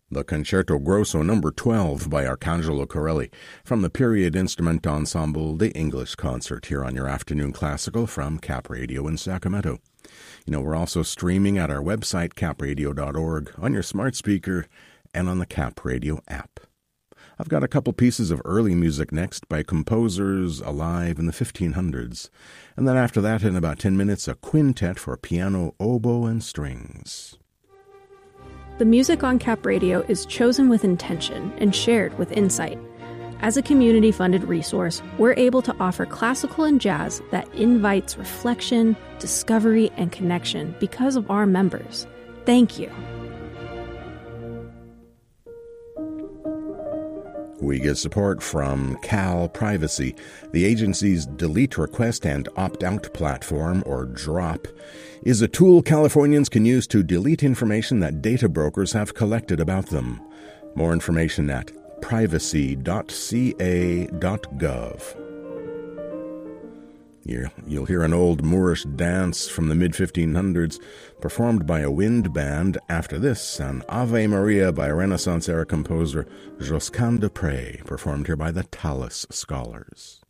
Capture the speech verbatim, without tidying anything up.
The Concerto Grosso number twelve by Arcangelo Corelli from the Period Instrument Ensemble, the English Concert, here on your Afternoon Classical from Cap Radio in Sacramento. You know, we're also streaming at our website, cap radio dot org, on your smart speaker, and on the Cap Radio app. I've got a couple pieces of early music next by composers alive in the fifteen hundreds. And then after that, in about ten minutes, a quintet for piano, oboe, and strings. The music on Cap Radio is chosen with intention and shared with insight. As a community-funded resource, we're able to offer classical and jazz that invites reflection, discovery, and connection because of our members. Thank you. We get support from Cal Privacy, the agency's Delete Request and Opt-out platform, or DROP, is a tool Californians can use to delete information that data brokers have collected about them. More information at privacy dot c a dot gov. You'll hear an old Moorish dance from the mid fifteen hundreds performed by a wind band. After this, an Ave Maria by Renaissance-era composer Josquin des Prez, performed here by the Tallis Scholars.